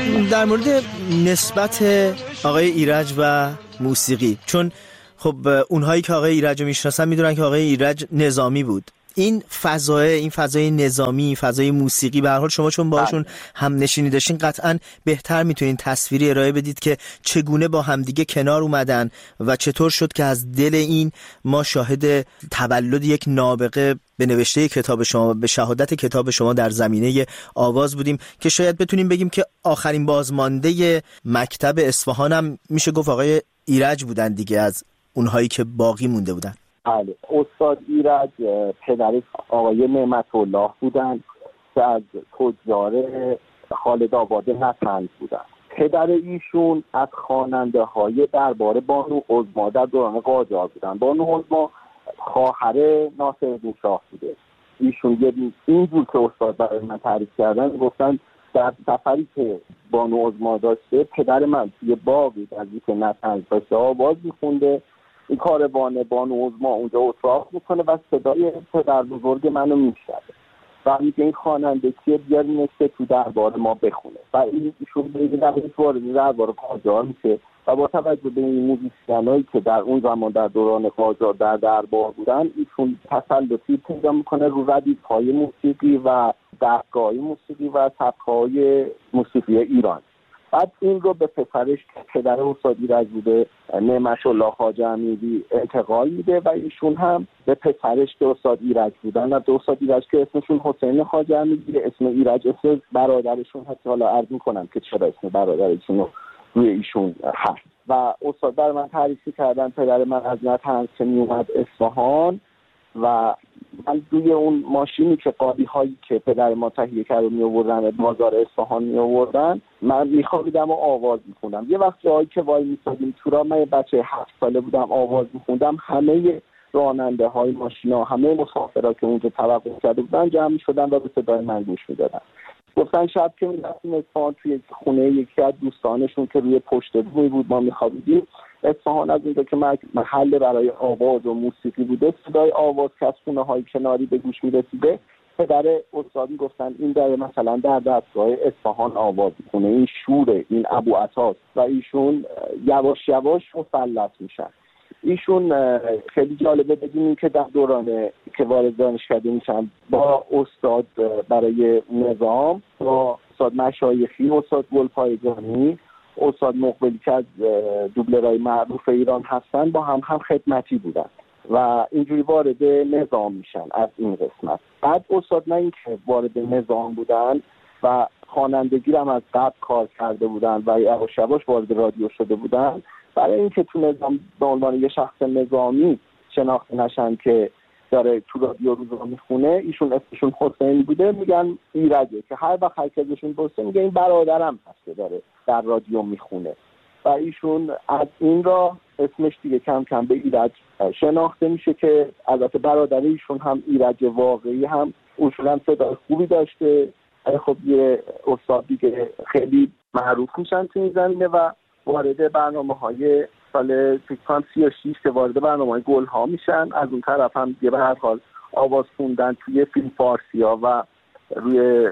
در مورد نسبت آقای ایرج و موسیقی، چون خب اونهایی که آقای ایرج رو میشناسن میدونن که آقای ایرج نظامی بود. این فضای نظامی، فضای موسیقی، به هر حال شما چون باهاشون هم نشینی داشتین قطعاً بهتر میتونین تصویری ارائه بدید که چگونه با همدیگه کنار اومدن و چطور شد که از دل این ما شاهد تولد یک نابغه به نوشته کتاب شما، به شهادت کتاب شما در زمینه آواز بودیم که شاید بتونیم بگیم که آخرین بازمانده مکتب اصفهان هم میشه گفت آقای ایرج بودن دیگه، از اونهایی که باقی مونده بودن. بله، استاد ایرج پدر آقای نعمت الله بودن که از تجار خالد آباد نطنز بودن. پدر ایشون از خواننده های دربار بانو عظما در دوران قاجار بودن. بانو عظما خواهر ناصرالدین شاه بوده. ایشون اینجور که استاد برای من تعریف کردن، گفتن در سفری که بانو عظما داشته پدر من توی باقی در که نطنز داشته آواز میخونده، این کاروان بانو عظما اونجا اتراق میکنه و صدای پدر بزرگ منو میشنوه و میگه این خواننده کیه، بیارینش که تو دربار ما بخونه. و ایشون به وارد دربار قاجار میشه و با توجه به این موزیسینایی که در اون زمان در دوران قاجار در دربار بودن، ایشون تسلطی پیدا میکنه رو ردیف‌های موسیقی و دستگاه موسیقی و سبک‌های موسیقی ایران. بعد این رو به پسرش که پدر استاد ایرج بوده، نعمت الله خواجه امیری، انتقال میده و ایشون هم به پسرش که استاد ایرج بودن و استاد ایرج که اسمشون حسین خواجه امیری، اسم ایرج اسم برادرشون هست. حالا عرض میکنم که چرا اسم برادرشون روی ایشون هست. و استاد بر من تعریف کردن پدر من از نطنز که میومد اصفهان و من روی اون ماشینی که قالی هایی که پدر ما تهیه کرد و می آوردن بازار اصفهان می آوردن، من میخوابیدم و آواز میخوندم. یه وقت جایی که وای میسادیم تو راه، من بچه 7 ساله بودم، آواز میخوندم، همه راننده های ماشینا، همه مسافرها که اونجا توقف کرده بودن جمع میشدن و به صدای من گوش میدادن. گفتن شب که میرفتیم اصفهان توی خونه یکی از دوستانشون که روی پشت بومی بود ما میخوابیدیم. اصفهان از اونجا که محل برای آواز و موسیقی بوده، صدای آواز که از خونه های کناری به گوش میرسیده، پدر استادی گفتن این داره مثلا در دستگاه اصفهان آواز میکنه، این شوره، این ابو عطاست. و ایشون یواش یواش مسلط میشن. ایشون خیلی جالبه بدونیم که در دوران که وارد دانشکده میشن با استاد برای نظام، با استاد مشایخی، استاد گلپایگانی، استاد مقبلی که از دوبلرهای معروف ایران هستن، با هم خدمتی بودن و اینجوری وارد نظام میشن از این قسمت. بعد استاد نه اینکه وارد نظام بودن و خوانندگی هم از قبل کار کرده بودن و یواش یواش وارد رادیو شده بودن، برای اینکه تو نظام به عنوان یه شخص نظامی شناخته نشن که داره تو رادیو روزا میخونه، ایشون اسمشون حسین بوده، میگن ایرجه، که هر وقت هر کسشون پرسه میگه این برادرم هست که داره در رادیو میخونه. و ایشون از این را اسمش دیگه کم کم به ایرج شناخته میشه که البته برادر ایشون هم ایرج واقعی هم اصولا صدای خوبی داشته. خب یه استاد دیگه خیلی معروف میشن تو این زمینه و وارد برنامه‌های سال 36 که وارد برنامه‌های گل‌ها میشن. از اون طرف هم دیگه به هر حال آواز خوندن توی فیلم فارسی‌ها و روی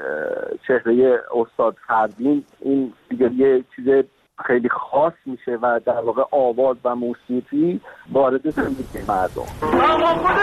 چهره استاد فردین، این دیگه یه چیز خیلی خاص میشه و در واقع آواز و موسیقی وارد زندگی مردم.